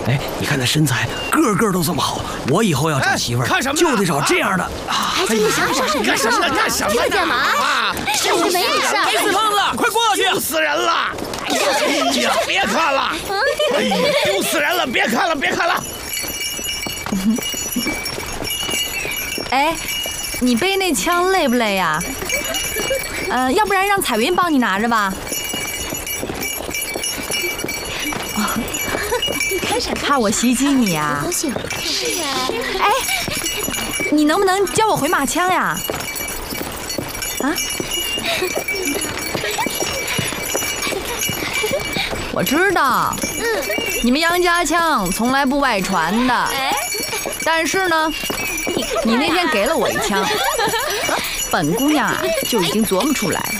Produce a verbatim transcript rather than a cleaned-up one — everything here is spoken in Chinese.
哎，你看那身材，个个都这么好，我以后要找媳妇儿， 看什么就得找这样的。 哎，这你想想， 干什么呢？干什么呢？ 这个干嘛？ 啊！ 这是没事。 哎，死胖子，快过去！ 丢死人了！哎呀，别看了！哎呀，丢死人了！别看了，别看了！ 哎，你背那枪累不累呀？呃，要不然让彩云帮你拿着吧。怕我袭击你呀？ 高兴。是啊。 哎，你能不能教我回马枪呀？啊？我知道，嗯，你们杨家枪从来不外传的。哎，但是呢，你那天给了我一枪，本姑娘啊就已经琢磨出来了。